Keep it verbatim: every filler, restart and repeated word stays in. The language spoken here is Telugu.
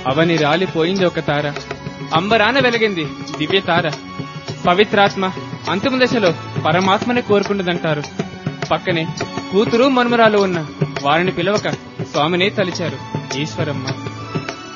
అవని రాలిపోయింది ఒక తార, అంబరాన వెలిగింది దివ్య తార. పవిత్రాత్మ అంతిమ దశలో పరమాత్మని కోరుకుంటుందంటారు. పక్కనే కూతురు మనుమరాలు ఉన్న వారిని పిలవక స్వామిని తలిచారు ఈశ్వరమ్మ.